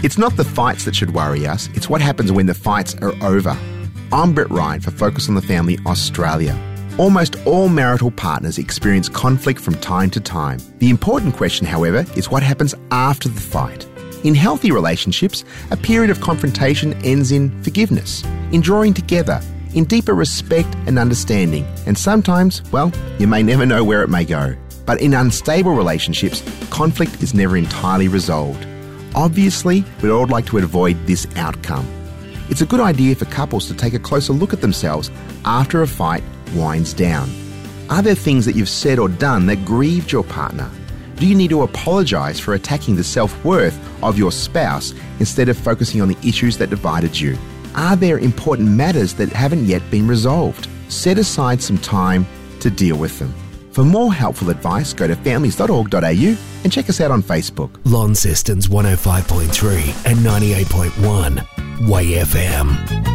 It's not the fights that should worry us, it's what happens when the fights are over. I'm Brett Ryan for Focus on the Family Australia. Almost all marital partners experience conflict from time to time. The important question, however, is what happens after the fight. In healthy relationships, a period of confrontation ends in forgiveness, in drawing together, in deeper respect and understanding, and sometimes, well, you may never know where it may go. But in unstable relationships, conflict is never entirely resolved. Obviously, we'd all like to avoid this outcome. It's a good idea for couples to take a closer look at themselves after a fight winds down. Are there things that you've said or done that grieved your partner? Do you need to apologise for attacking the self-worth of your spouse instead of focusing on the issues that divided you? Are there important matters that haven't yet been resolved? Set aside some time to deal with them. For more helpful advice, go to families.org.au and check us out on Facebook. Launceston's 105.3 and 98.1 Way FM.